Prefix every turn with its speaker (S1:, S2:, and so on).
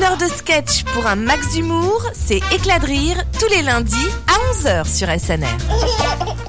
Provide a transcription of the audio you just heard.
S1: Une heure de sketch pour un max d'humour, c'est Éclat de rire tous les lundis à 11h sur SNR.